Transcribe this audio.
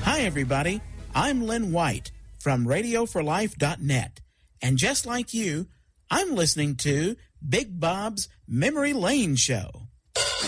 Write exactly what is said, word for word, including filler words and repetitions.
Hi, everybody. I'm Lynn White from radio for life dot net. And just like you, I'm listening to Big Bob's Memory Lane Show.